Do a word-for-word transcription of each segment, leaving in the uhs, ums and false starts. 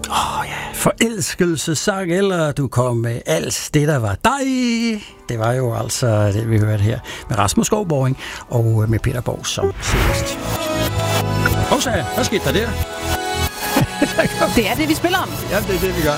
Åh oh, ja, forelskelsessang, eller du kom med alt det, der var dig. Det var jo altså det, vi hørte her med Rasmus Skovborg og med Peter Borg som sidst. Åsa, hvad skete der der? Det er det, vi spiller om. Ja, det er det, vi gør.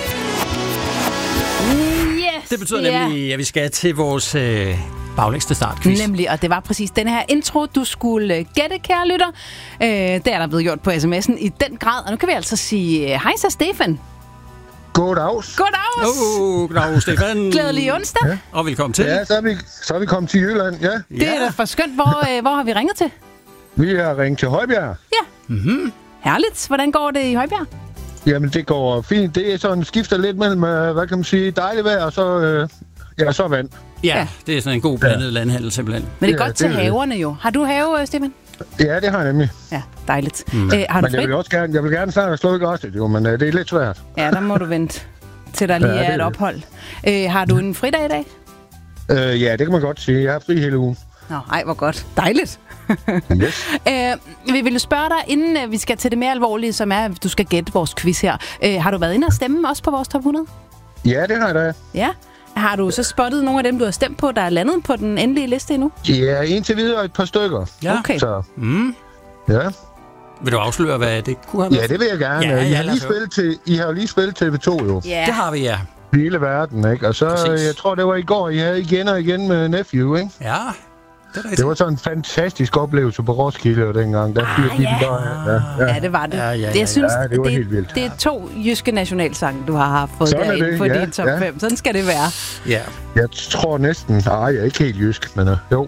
Yes, det betyder det nemlig, at vi skal til vores øh, baglængste startquiz. Nemlig, og det var præcis den her intro, du skulle øh, gætte, kære lytter. Øh, det er der blevet gjort på sms'en i den grad. Og nu kan vi altså sige hej så, Stefan. Goddags. Goddags. Oh, goddag, Stefan. Glædelig onsdag. Ja. Og velkommen til. Ja, så er vi, så er vi kommet til Jylland, ja. Det er da for skønt. Hvor, øh, hvor har vi ringet til? Vi har ringet til Højbjerg. Ja. Mm-hmm. Herligt. Hvordan går det i Højbjerg? Jamen, det går fint. Det er sådan, skifter lidt mellem, hvad kan man sige, dejligt vejr, og så, øh, ja, så vand. Ja, ja, det er sådan en god blandet ja. landhandel, simpelthen. Men det er ja, godt til det er haverne jo. Har du have, Stefan? Ja, det har jeg nemlig. Ja, dejligt. Mm. Æ, har du men jeg vil også gerne, jeg vil gerne snart have slået græsset, jo, men øh, det er lidt svært. Ja, der må du vente, til der lige ja, er et ophold. Æ, har du en fridag i dag? Øh, ja, det kan man godt sige. Jeg har fri hele ugen. Nå, ej, hvor godt. Dejligt. Yes. Æ, vi vil spørge dig, inden vi skal til det mere alvorlige, som er, at du skal gætte vores quiz her. Æ, har du været inde og stemme også på vores top hundrede? Ja, det har jeg da. Ja. Har du så spottet nogle af dem, du har stemt på, der er landet på den endelige liste endnu? Ja, indtil videre et par stykker. Ja. Okay. Så, Mm. ja. Vil du afsløre, hvad det kunne have været? Ja, det vil jeg gerne. Ja, I, ja, har lige spillet til, I har jo lige spillet T V to, jo. Ja. Det har vi, ja. Hele verden, ikke? Og så, Præcis. jeg tror, det var i går, I havde igen og igen med Nephew, ikke? Ja, det er Det var sådan en fantastisk oplevelse på Roskilde dengang. Der Ah, de ja. bare, ja, ja. Ja, det var det. Ja, ja, ja, det, jeg synes, ja, det var det, helt vildt. det er to jyske nationalsange, du har fået Sådan er derinde det, på ja, din top ja. fem. Sådan skal det være. Ja. Jeg tror næsten... Ej, jeg er ikke helt jysk, men uh, jo.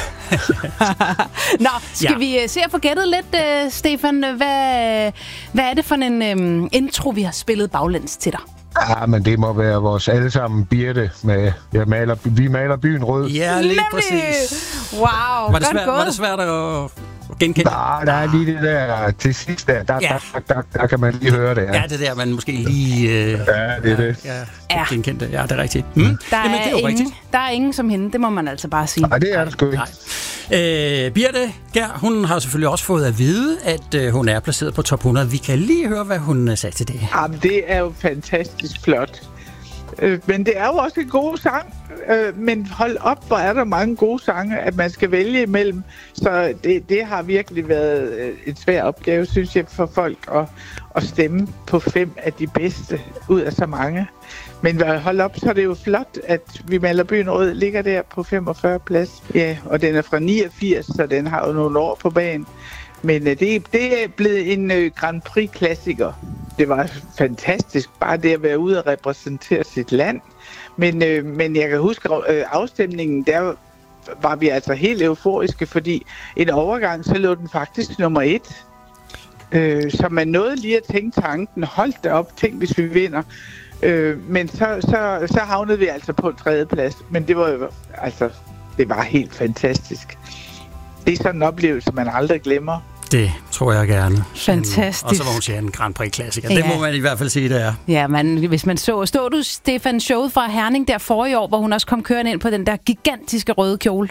Nå, skal Ja. vi uh, se at få gættet lidt, uh, Stefan? Hvad, hvad er det for en um, intro, vi har spillet baglæns til dig? Ja, men det må være vores allesammen Birte med... Jeg maler, vi maler byen rød. Ja, lige Nemlig! præcis. Wow, Var det, godt svært, gået. var det svært at at genkende? Nej, der er lige det der til sidst der. Der, Ja. der, der, der, der kan man lige høre det. Ja, det der, man måske lige... Øh, Ja, det er det. Ja, Ja. genkendte. Ja, det er rigtigt. Mm. Der, Jamen, det er jo ingen, rigtigt. der er ingen som hende, det må man altså bare sige. Nej, det er det sgu ikke. Nej. Øh, Birte Gær, hun har selvfølgelig også fået at vide, at øh, hun er placeret på top hundrede. Vi kan lige høre, hvad hun øh, sagde til det. Jamen, det er jo fantastisk flot. Øh, men det er jo også en god sang. Øh, men hold op, hvor er der mange gode sange, at man skal vælge imellem. Så det, det har virkelig været øh, en svær opgave, synes jeg, for folk at, at stemme på fem af de bedste ud af så mange. Men hold op, så er det jo flot, at Vi maler byen rød ligger der på femogfyrre plads. Ja, og den er fra niogfirs, så den har jo nogle år på banen. Men øh, det, det er blevet en øh, Grand Prix-klassiker. Det var fantastisk, bare det at være ude og repræsentere sit land. Men, øh, men jeg kan huske øh, afstemningen, der var vi altså helt euforiske, fordi en overgang, så lå den faktisk nummer et. Øh, så man nåede lige at tænke tanken, hold da op, tænk hvis vi vinder. Øh, men så, så, så havnede vi altså på en tredje plads. Men det var jo, altså, det var helt fantastisk. Det er sådan en oplevelse, man aldrig glemmer. Det tror jeg gerne. Fantastisk. Og så var hun siger en Grand Prix-klassiker. Ja. Det må man i hvert fald sige, det er. Ja, men hvis man så... Stod du, Stefan, showet fra Herning der forrige år, hvor hun også kom kørende ind på den der gigantiske røde kjole?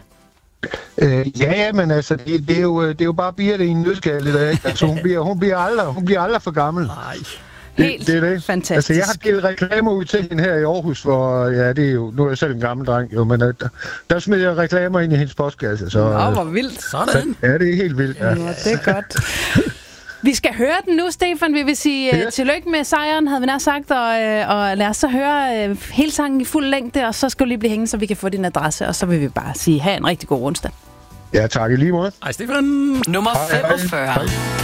Øh, ja, men altså, det, det, er jo, det er jo bare Birte i en nødskal, der, ikke? Altså, hun bliver, hun, bliver aldrig, hun bliver aldrig for gammel. Nej. Helt det, det er det. fantastisk. Altså, jeg har givet reklamer ud til hende her i Aarhus, hvor, ja, det er jo, nu er jeg selv en gammel dreng, jo, men uh, der, der smider jeg reklamer ind i hendes postkasse, så... Åh, uh, hvor vildt. Sådan. Ja, det er helt vildt, ja. Ja, det er godt. Vi skal høre den nu, Stefan. Vi vil sige Ja. uh, tillykke med sejren, havde vi nær sagt, og, uh, og lad os så høre uh, hele sangen i fuld længde, og så skal du lige blive hængende, så vi kan få din adresse, og så vil vi bare sige, have en rigtig god onsdag. Ja, tak i lige måde. Hej, Stefan. Nummer Hej, hej. femogfyrre. Hej.